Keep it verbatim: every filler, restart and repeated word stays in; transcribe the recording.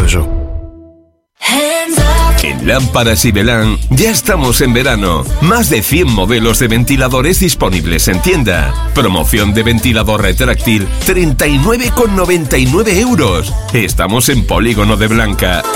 yo. En Lámparas y Belán ya estamos en verano. Más de cien modelos de ventiladores disponibles en tienda. Promoción de ventilador retráctil treinta y nueve con noventa y nueve euros. Estamos en Polígono de Blanca.